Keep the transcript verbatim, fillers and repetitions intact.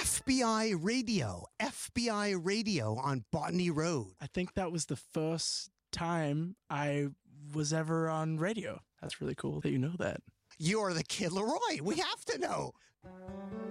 F B I Radio, F B I Radio on Botany Road. I think that was the first time I was ever on radio. That's really cool that you know that. You're the Kid Laroi. We have to know.